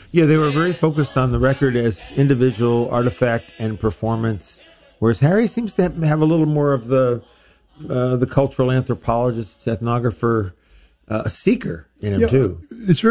Yeah, they were very focused on the record as individual artifact and performance, whereas Harry seems to have a little more of the cultural anthropologist, ethnographer, seeker in him too. It's very